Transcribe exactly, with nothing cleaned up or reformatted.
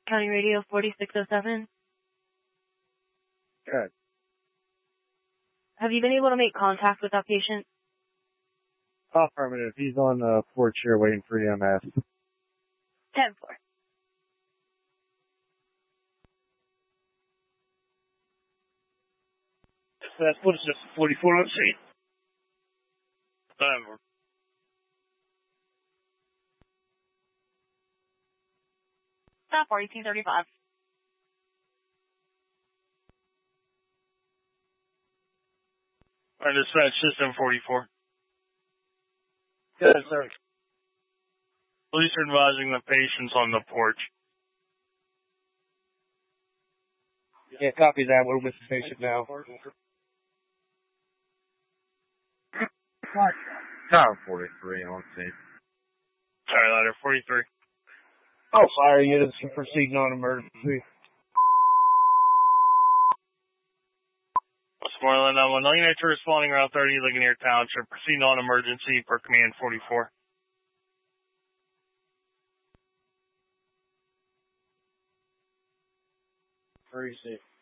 County Radio forty-six oh seven. Good. Have you been able to make contact with that patient? Affirmative. He's on the porch here waiting for E M S. ten four. That's what is this, forty-four on scene. Time. Stop forty-two thirty-five. Alright, dispatch system forty-four. Good, sir. Police are advising the patients on the porch. Yeah, copy that. We're with the patient now. Tower forty-three on scene. Sorry, ladder forty-three. Oh, fire units are proceeding on emergency. Westmoreland nine one nine, unit two responding Route thirty, Ligonier Township. Proceeding on emergency per command forty-four. Very safe.